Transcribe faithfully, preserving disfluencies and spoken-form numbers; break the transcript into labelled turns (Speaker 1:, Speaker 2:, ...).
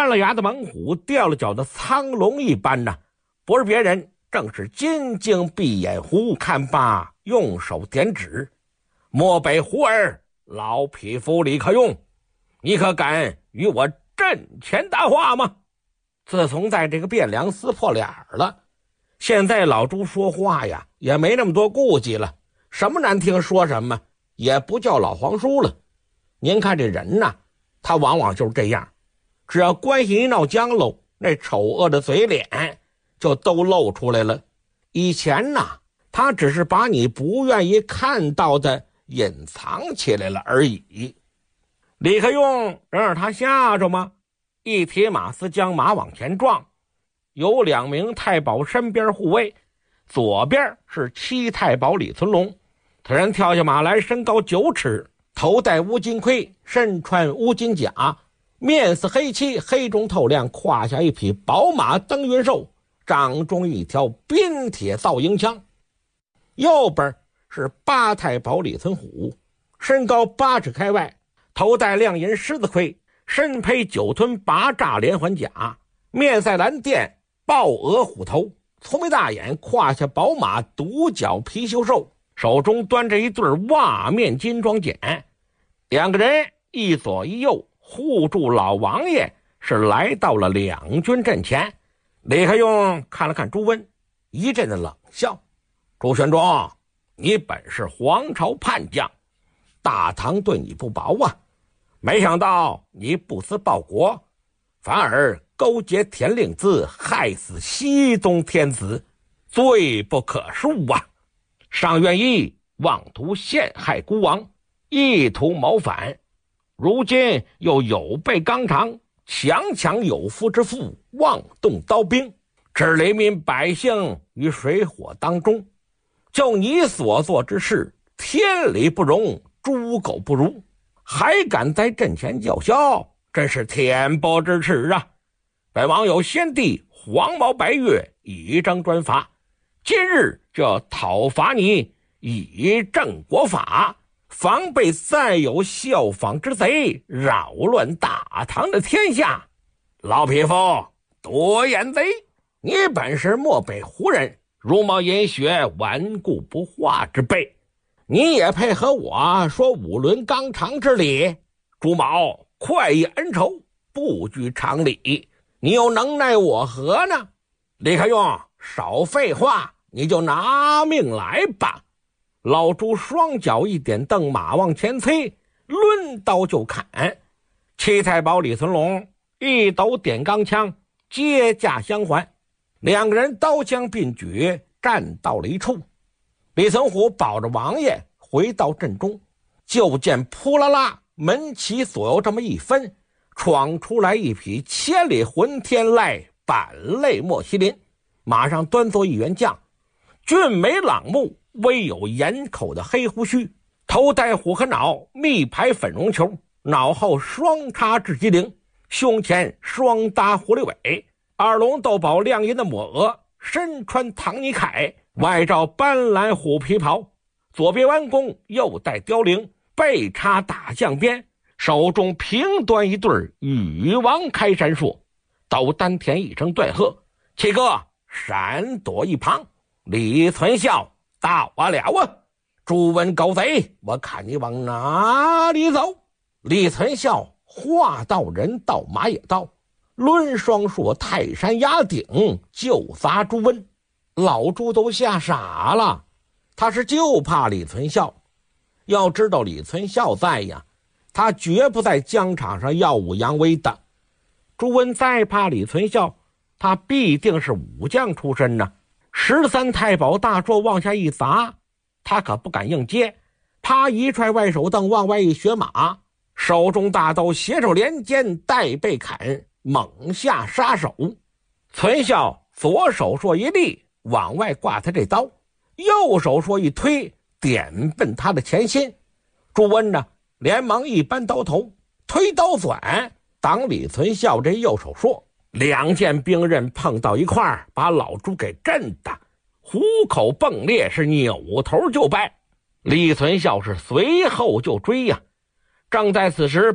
Speaker 1: 断了牙的猛虎，掉了脚的苍龙一般呢，不是别人，正是金睛闭眼狐。看罢用手点指，漠北狐儿，老匹夫李克用，你可敢与我阵前搭话吗？自从在这个汴梁撕破脸了，现在老朱说话呀也没那么多顾忌了，什么难听说什么，也不叫老皇叔了。您看这人呐，他往往就是这样，只要关系一闹僵喽，那丑恶的嘴脸就都露出来了。以前呐，他只是把你不愿意看到的隐藏起来了而已。李克用能让他吓着吗？一提马嘶将马往前撞，有两名太保身边护卫，左边是七太保李存龙，突然跳下马来，身高九尺，头戴乌金盔，身穿乌金甲，面似黑漆，黑中透亮，胯下一匹宝马登云兽，掌中一条冰铁造营枪。右边是八太保李存虎，身高八尺开外，头戴亮银狮子盔，身披九吞八炸连环甲，面赛蓝靛，豹额虎头，粗眉大眼，胯下宝马独角貔貅兽，手中端着一对袜面金装锏。两个人一左一右护住老王爷，是来到了两军阵前。李克用看了看朱温，一阵的冷笑：朱玄忠，你本是皇朝叛将，大唐对你不薄啊，没想到你不思报国，反而勾结田令孜，害死西宗天子，罪不可恕啊！上愿意妄图陷害孤王，意图谋反，如今又有悖纲常，强抢有夫之妇，妄动刀兵，置黎民百姓于水火当中。就你所做之事，天理不容，猪狗不如，还敢在阵前叫嚣，真是恬薄之耻啊！本王有先帝黄毛白月以征专法，今日就要讨伐你，以正国法，防备再有效仿之贼扰乱大唐的天下。老匹夫，多言贼，你本是漠北胡人，茹毛饮血，顽固不化之辈，你也配合我说五伦纲常之理？朱某快意恩仇，不拘常理，你又能奈我何呢？李克用，少废话，你就拿命来吧！老朱双脚一点，蹬马往前催，抡刀就砍。七太保李存龙一抖点钢枪，接驾相还，两个人刀枪并举，站到了一处。李存虎保着王爷回到阵中，就见扑啦啦门旗左右这么一分，闯出来一匹千里浑天籁，板类莫麒麟，马上端坐一员将，俊美朗目，微有眼口的黑胡须，头戴虎壳脑，密排粉绒球，脑后双插雉鸡翎，胸前双搭狐狸尾，耳聋斗宝亮银的抹额，身穿唐尼铠，外罩斑斓虎皮袍，左边弯弓，右带雕翎，背插大将鞭，手中平端一对羽王开山槊，斗丹田一声断喝，七哥闪躲一旁。李存孝到啊了啊！朱温狗贼，我看你往哪里走？李存孝话到人到马也到，抡双槊泰山压顶就砸朱温。老朱都吓傻了，他是就怕李存孝。要知道李存孝在呀，他绝不在疆场上耀武扬威的。朱温再怕李存孝，他必定是武将出身呢。十三太保大槊往下一砸，他可不敢应接，啪一踹外手凳，往外一学马，手中大刀携手连肩，带背砍，猛下杀手。存孝左手说一立，往外挂他这刀，右手说一推，点奔他的前心。朱温呢，连忙一扳刀头，推刀转，挡李存孝这右手说，两件兵刃碰到一块儿，把老朱给震的虎口迸裂，是扭头就败。李存孝是随后就追呀、啊。正在此时，